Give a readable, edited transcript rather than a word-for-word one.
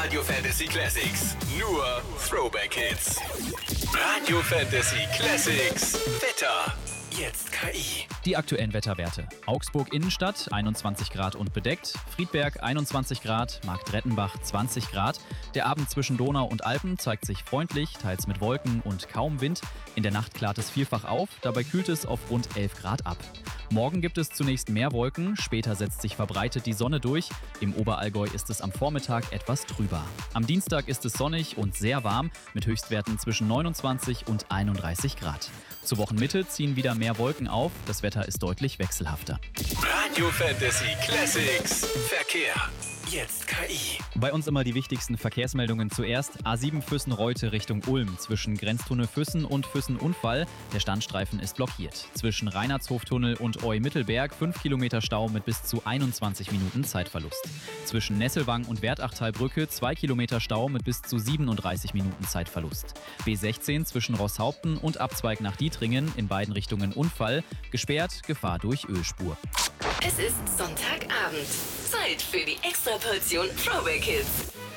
Radio Fantasy Classics. Nur Throwback Hits. Radio Fantasy Classics. Wetter. Jetzt KI. Die aktuellen Wetterwerte. Augsburg Innenstadt 21 Grad und bedeckt, Friedberg 21 Grad, Marktrettenbach 20 Grad. Der Abend zwischen Donau und Alpen zeigt sich freundlich, teils mit Wolken und kaum Wind. In der Nacht klart es vielfach auf, dabei kühlt es auf rund 11 Grad ab. Morgen gibt es zunächst mehr Wolken, später setzt sich verbreitet die Sonne durch. Im Oberallgäu ist es am Vormittag etwas trüber. Am Dienstag ist es sonnig und sehr warm mit Höchstwerten zwischen 29 und 31 Grad. Zur Wochenmitte ziehen wieder mehr Wolken auf, das Wetter ist deutlich wechselhafter. Radio Fantasy Classics. Verkehr. Jetzt KI. Bei uns immer die wichtigsten Verkehrsmeldungen zuerst. A7 Füssen-Reute Richtung Ulm. Zwischen Grenztunnel Füssen und Füssen-Unfall. Der Standstreifen ist blockiert. Zwischen Reinhardshoftunnel und Eu-Mittelberg 5 Kilometer Stau mit bis zu 21 Minuten Zeitverlust. Zwischen Nesselwang und Wertachtalbrücke 2 Kilometer Stau mit bis zu 37 Minuten Zeitverlust. B16 zwischen Rosshaupten und Abzweig nach Dietringen in beiden Richtungen Unfall. Gesperrt, Gefahr durch Ölspur. Es ist Sonntagabend. Zeit für die Extraportion Throwback Hits.